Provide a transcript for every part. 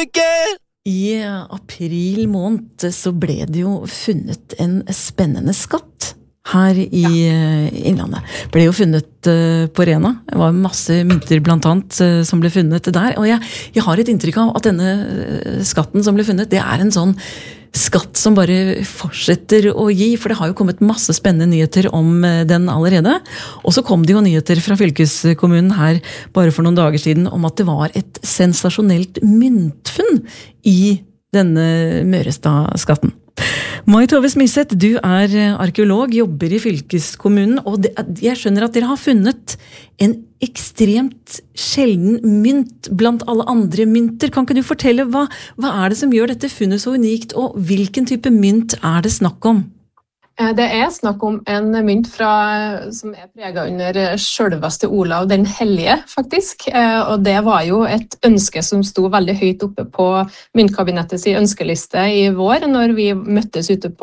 uke! I april måned så ble det jo funnet en spennende skatt her i Innlandet. Ble jo funnet på Rena. Det var masse mynter blant annet som ble funnet der. Og jeg har et inntrykk av at denne skatten som ble funnet, det er en sånn skatt som bare fortsetter å gi, for det har jo kommet masse spennende nyheter om den allerede. Og så kom det jo nyheter fra fylkeskommunen her bare for noen dager siden om at det var et sensasjonelt myntfunn i denne Mørestad-skatten. Mai Tove Smyseth, du er arkeolog, jobber i fylkeskommunen, og jeg skjønner at dere har funnet en ekstremt sjelden mynt blant alle andre mynter. Kan ikke du fortelle, hva er det som gjør dette funnet så unikt, og hvilken type mynt er det snakk om? Det er snakk om en mynt som er preget under selveste Olav den Hellige, faktisk. Og det var jo et ønske som sto veldig høyt oppe på myntkabinettets ønskeliste i vår, når vi møttes ute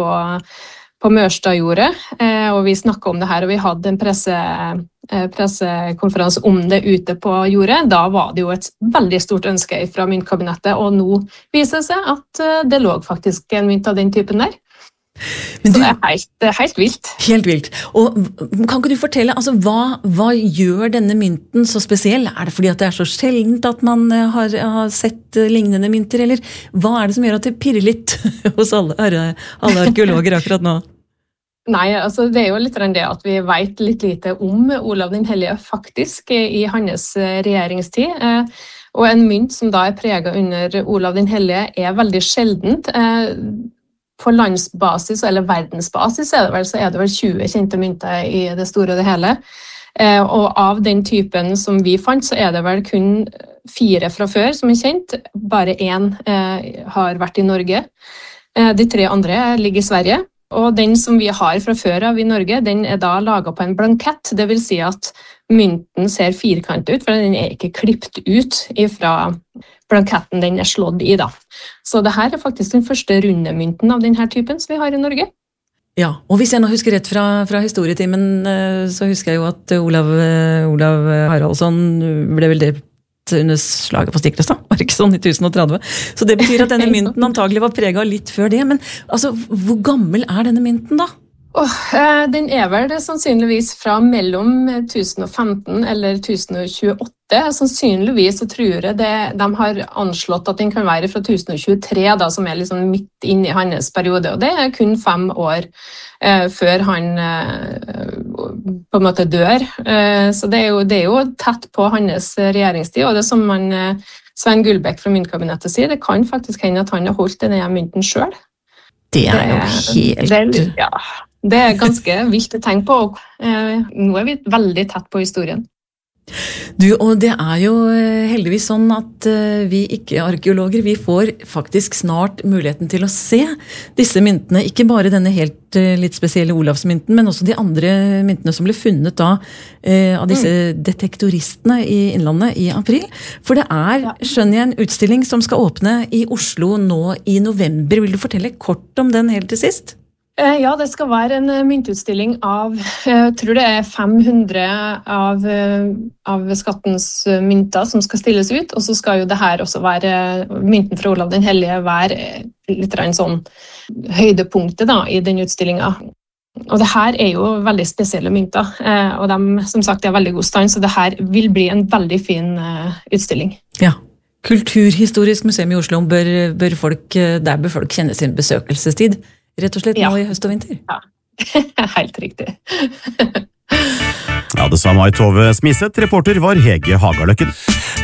på Mørstadjordet, og vi snakket om det her, og vi hadde en pressekonferanse om det ute på jordet. Da var det jo et veldig stort ønske fra myntkabinettet, og nå viser det seg at det lå faktisk en mynt av den typen der. Men så det er helt vilt. Helt vilt. Og kan ikke du fortelle, altså, hva gjør denne mynten så spesiell? Er det fordi at det er så sjeldent at man har sett lignende mynter, eller hva er det som gjør at det pirrer litt hos alle arkeologer akkurat nå? Nei, altså det er jo litt det at vi vet litt lite om Olav den Hellige faktisk i hans regjeringstid. Og en mynt som da er preget under Olav den Hellige er veldig sjeldent. På landsbasis eller verdensbasis er det vel 20 kjente mynter i det store og det hele. Og av den typen som vi fant, så er det vel kun 4 fra før som er kjent. Bare 1 har vært i Norge. De 3 andre ligger i Sverige. Og den som vi har fra før av i Norge, den er da laget på en blankett. Det vil si at mynten ser firkantet ut, for den er ikke klippet ut fra blanketten den er slått i da. Så det her er faktisk den første runde mynten av denne typen som vi har i Norge. Ja, og hvis jeg nå husker rett fra historietimen, så husker jeg jo at Olav Haraldsson ble vel drept under slaget på Stiklestad, var det ikke sånn i 1030? Så det betyr at denne mynten antagelig var preget litt før det, men altså, hvor gammel er denne mynten da? Den er vel sannsynligvis fra mellom 1015 eller 1028. Sannsynligvis så tror jeg de har anslått at den kan være fra 1023, da, som er liksom midt inne i hans periode, og det er kun 5 år før han på en måte dør. Så det er jo tett på hans regjeringstid, og det som Svein Gullbæk fra myntkabinettet sier, det kan faktisk hende at han har holdt denne mynten selv. Det er jo helt... Det er ganske vilt å tenke på, og nå er vi veldig tett på historien. Og det er jo heldigvis sånn at vi ikke-arkeologer, vi får faktisk snart muligheten til å se disse myntene, ikke bare denne helt litt spesielle Olavsmynten, men også de andre myntene som ble funnet da av disse detektoristene i Innlandet i april. For det er, skjønner jeg, en utstilling som skal åpne i Oslo nå i november. Vil du fortelle kort om den helt til sist? Ja, det skal være en myntutstilling av, jeg tror det er 500 av skattens mynter som skal stilles ut, og så skal jo det her også være, mynten fra Olav den Hellige, være litt sånn høydepunktet da, i den utstillingen. Og det her er jo veldig spesielle mynter, og de, som sagt, er veldig god stand, så det her vil bli en veldig fin utstilling. Ja. Kulturhistorisk museum i Oslo bør folk kjenne sin besøkelsestid. Rett og slett nå i høst og vinter. Ja, helt riktig. Ja, det sa Mai Tove Smyseth. Reporter var Hege Hagaløkken.